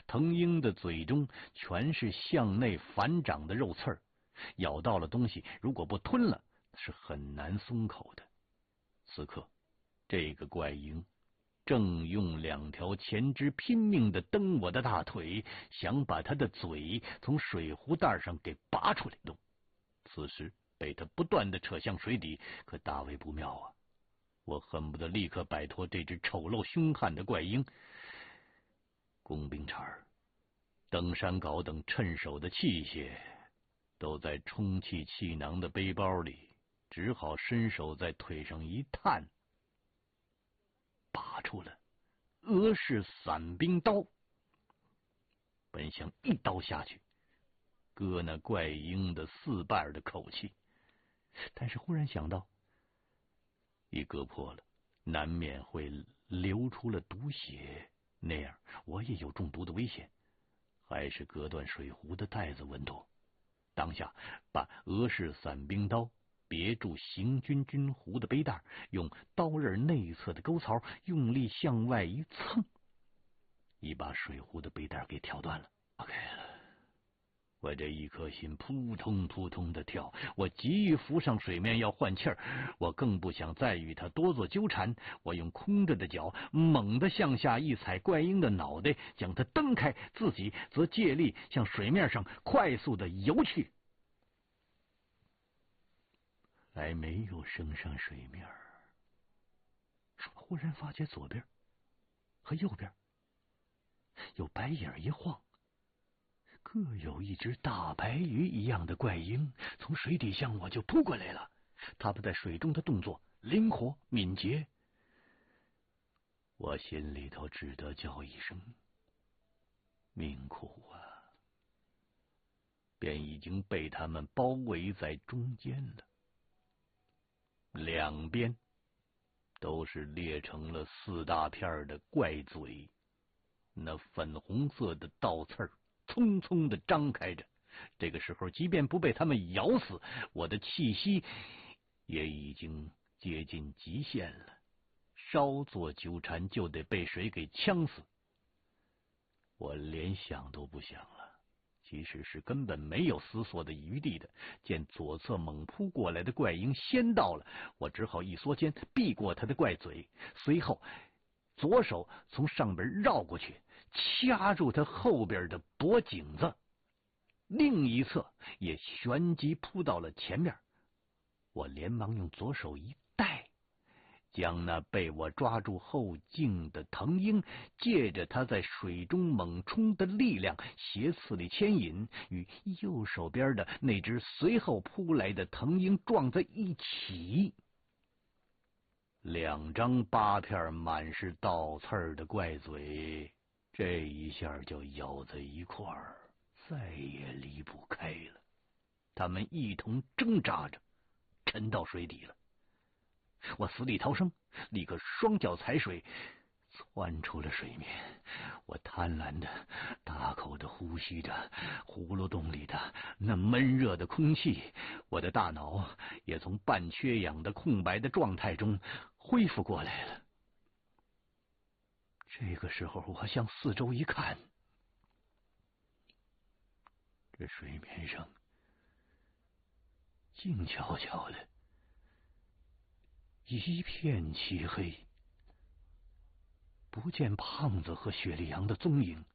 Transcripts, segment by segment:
藤鹰的嘴中全是向内反长的肉刺儿，咬到了东西，如果不吞了，是很难松口的。此刻，这个怪鹰正用2条前肢拼命地蹬我的大腿，想把他的嘴从水壶袋上给拔出来弄。此时被他不断地扯向水底，可大为不妙啊！我恨不得立刻摆脱这只丑陋凶悍的怪鹰。工兵铲、登山镐等趁手的器械都在充气气囊的背包里，只好伸手在腿上一探，拔出了俄式伞兵刀，本想一刀下去割那怪鹰的4瓣的口气，但是忽然想到，一割破了，难免会流出了毒血，那样我也有中毒的危险，还是割断水壶的带子稳妥。当下把俄式伞兵刀别住行军军壶的背带，用刀刃内侧的沟槽用力向外一蹭，已把水壶的背带给挑断了。OK 了，我这一颗心扑通扑通的跳，我急于浮上水面要换气儿，我更不想再与他多做纠缠。我用空着的脚猛地向下一踩怪鹰的脑袋，将它蹬开，自己则借力向水面上快速的游去。还没有升上水面，忽然发觉左边和右边有白影一晃，各有一只大白鱼一样的怪鹰从水底向我就扑过来了。它们在水中的动作灵活敏捷，我心里头只得叫一声命苦啊！便已经被他们包围在中间了，两边都是裂成了4大片的怪嘴，那粉红色的倒刺儿匆匆的张开着。这个时候，即便不被他们咬死，我的气息也已经接近极限了，稍作纠缠就得被水给呛死。我连想都不想了，其实是根本没有思索的余地的。见左侧猛扑过来的怪鹰先到了，我只好一缩肩避过他的怪嘴，随后左手从上边绕过去，掐住他后边的脖颈子，另一侧也旋即扑到了前面。我连忙用左手一带，将那被我抓住后颈的藤鹰借着它在水中猛冲的力量斜刺里牵引，与右手边的那只随后扑来的藤鹰撞在一起。2张8片满是倒刺的怪嘴，这一下就咬在一块儿，再也离不开了。他们一同挣扎着沉到水底了。我死里逃生，立刻双脚踩水窜出了水面。我贪婪的大口的呼吸着葫芦洞里的那闷热的空气，我的大脑也从半缺氧的空白的状态中恢复过来了。这个时候我向四周一看，这水面上静悄悄的，一片漆黑，不见胖子和雪莉杨的踪影。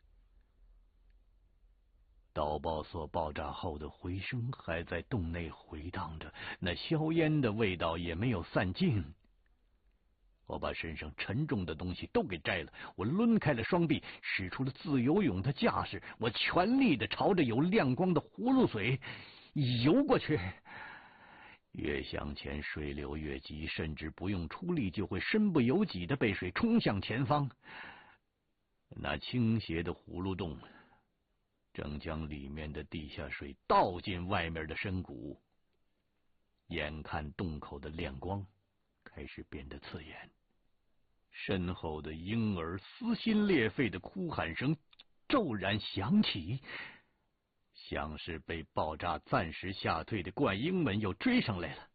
导爆索爆炸后的回声还在洞内回荡着，那硝烟的味道也没有散尽。我把身上沉重的东西都给摘了，我抡开了双臂，使出了自由泳的架势，我全力的朝着有亮光的葫芦水游过去。越向前，水流越急，甚至不用出力就会身不由己的被水冲向前方。那倾斜的葫芦洞正将里面的地下水倒进外面的深谷，眼看洞口的亮光开始变得刺眼，身后的婴儿撕心裂肺的哭喊声骤然响起，像是被爆炸暂时吓退的怪鹰们又追上来了。